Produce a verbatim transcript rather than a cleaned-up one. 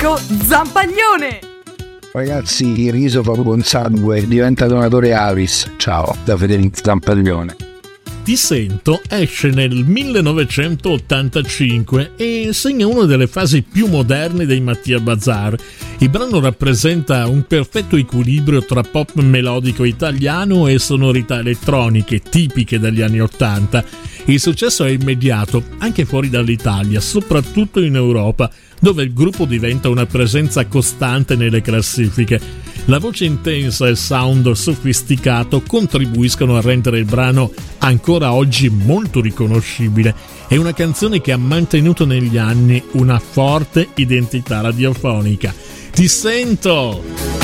Enrico Zampaglione. Ragazzi, il riso fa buon sangue, diventa donatore Avis. Ciao, da Federico Zampaglione. Ti sento esce nel millenovecentottantacinque e segna una delle fasi più moderne dei Mattia Bazar. Il brano rappresenta un perfetto equilibrio tra pop melodico italiano e sonorità elettroniche tipiche degli anni ottanta. Il successo è immediato anche fuori dall'Italia, soprattutto in Europa, dove il gruppo diventa una presenza costante nelle classifiche. La voce intensa e il sound sofisticato contribuiscono a rendere il brano ancora oggi molto riconoscibile. È una canzone che ha mantenuto negli anni una forte identità radiofonica. Ti sento!